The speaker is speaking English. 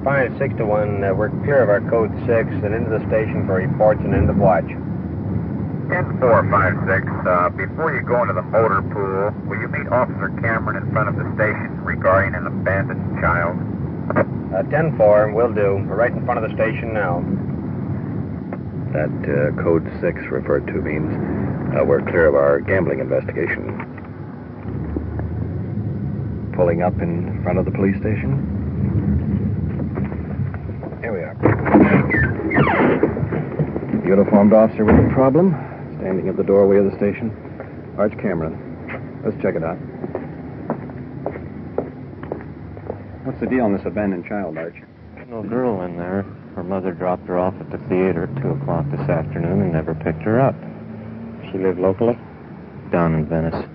Fine, 6 to 1. We're clear of our code 6 and into the station for reports and end of watch. In 456, before you go into the motor pool, will you meet Officer Cameron in front of the station regarding an abandoned child? 10-4, will do. We're right in front of the station now. That code 6 referred to means we're clear of our gambling investigation. Pulling up in front of the police station? Here we are. Uniformed officer with a problem, standing at the doorway of the station. Arch Cameron. Let's check it out. What's the deal on this abandoned child, Arch? No girl in there. Her mother dropped her off at the theater at 2 o'clock this afternoon and never picked her up. She live locally? Down in Venice.